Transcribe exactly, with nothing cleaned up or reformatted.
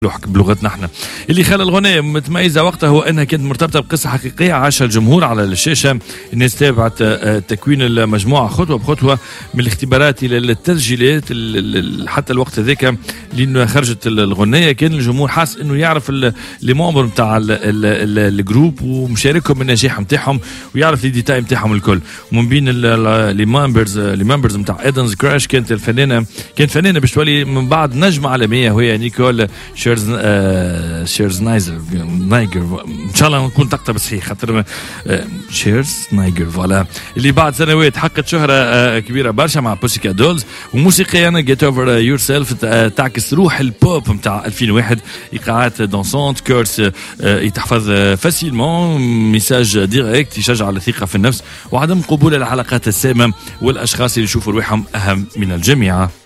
بلغتنا احنا. اللي خلى الغنية متميزة وقتها هو انها كانت مرتبطة بقصة حقيقية عاشها الجمهور على الشاشة. الناس تابعت تكوين المجموعة خطوة بخطوة من الاختبارات الى التسجيلات حتى الوقت ذاك لانه خرجت الغنية. كان الجمهور حاس انه يعرف لي ممبر نتاع الجروب ومشاركهم من النجاح نتاعهم ويعرف لي ديتاي نتاعهم الكل. ومن بين لي ممبرز لي ممبرز نتاع ايدنز كراش كانت الفنانة كانت فنانة باش تولي من بعد نجمة عالمية وهي نيكول شيرز آه شيرز نايزر نايجر. ان شاء الله نكون تقطع بصحيح خاطر آه شيرز نايجر فوالا اللي بعد سنوات حققت شهرة آه كبيرة برشا مع بوسيكا دولز. وموسيقيا انا جيت اوفر يور سيلف تعكس روح البوب نتاع ألفين وواحد. ايقاعات دانسونت كورس آه يتحفظ فاسيلمون ميساج ديريكت يشجع على الثقة في النفس وعدم قبول العلاقات السامة والاشخاص اللي يشوفوا روحهم اهم من الجميع.